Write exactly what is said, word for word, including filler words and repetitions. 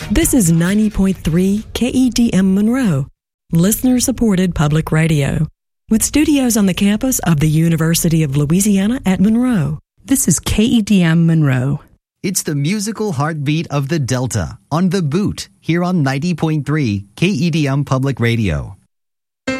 This is ninety point three K E D M Monroe, listener-supported public radio, with studios on the campus of the University of Louisiana at Monroe. This is K E D M Monroe. It's the musical heartbeat of the Delta on The Boot here on ninety point three K E D M Public Radio.